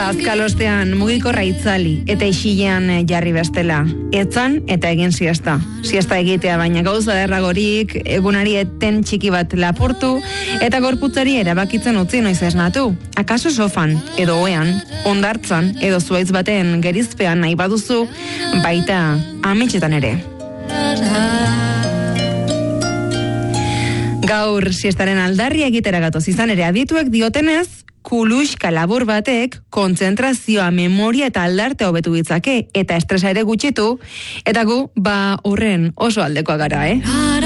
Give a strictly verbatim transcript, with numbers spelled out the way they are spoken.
Azkalostean mugikorra itzali eta isilean jarri bestela. Etzan eta egin siesta. Siesta egitea baina gauza derragorik, egunari eten txiki bat lapurtu eta gorputzari erabakitzen utzi noiz esnatu. Akaso sofan, edo oean, ondartzan, edo zuaitz baten gerizpean nahi baduzu, baita ametxetan ere. Gaur siestaren aldarria egitera gatoz izan ere adituek diotenez, kuluxka labur batek kontzentrazioa, memoria eta aldarte hobetu ditzake eta estresa ere gutxitu, eta gu ba horren oso aldekoa gara, eh?